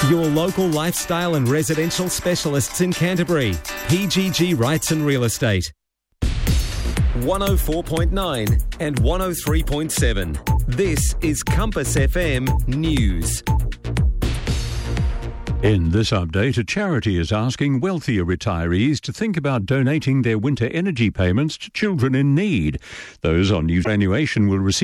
Your local lifestyle and residential specialists in Canterbury. PGG Rights and Real Estate. 104.9 and 103.7. This is Compass FM News. In this update, a charity is asking wealthier retirees to think about donating their winter energy payments to children in need. Those on new superannuation will receive